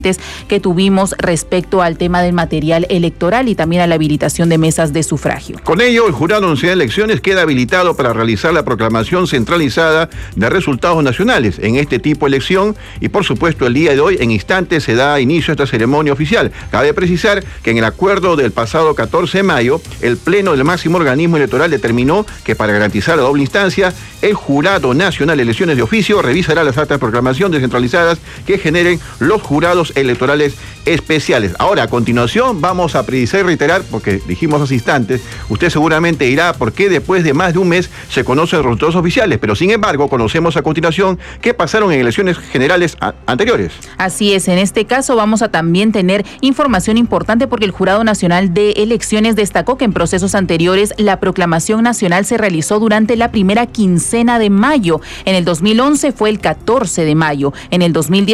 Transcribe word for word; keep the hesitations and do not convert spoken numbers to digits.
que tuvimos respecto al tema del material electoral y también a la habilitación de mesas de sufragio. Con ello, el Jurado Nacional de Elecciones queda habilitado para realizar la proclamación centralizada de resultados nacionales en este tipo de elección y, por supuesto, el día de hoy, en instantes, se da inicio a esta ceremonia oficial. Cabe precisar que en el acuerdo del pasado catorce de mayo, el Pleno del máximo organismo electoral determinó que para garantizar la doble instancia, el Jurado Nacional de Elecciones de Oficio revisará las actas de proclamación descentralizadas que generen los jurados electorales especiales. Ahora, a continuación, vamos a precisar y reiterar, porque dijimos hace instantes, usted seguramente dirá por qué después de más de un mes se conocen los resultados oficiales, pero sin embargo, conocemos a continuación qué pasaron en elecciones generales a- anteriores. Así es, en este caso vamos a también tener información importante porque el Jurado Nacional de Elecciones destacó que en procesos anteriores la proclamación nacional se realizó durante la primera quincena de mayo. En el dos mil once fue el catorce de mayo. En el dos mil diez